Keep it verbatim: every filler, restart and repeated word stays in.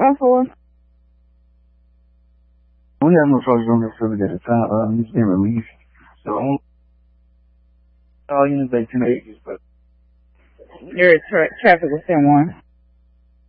five four. We have no trucks on this service at the time. Um, it's been released. So, all units at ten eighty, but Your tra- traffic was ten one.